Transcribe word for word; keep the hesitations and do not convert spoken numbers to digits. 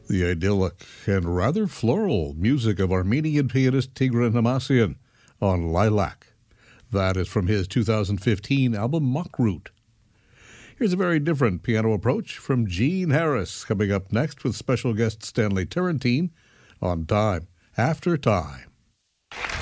The idyllic and rather floral music of Armenian pianist Tigran Hamasyan on Lilac. That is from his two thousand fifteen album Mockroot. Here's a very different piano approach from Gene Harris, coming up next with special guest Stanley Turrentine on Time After Time.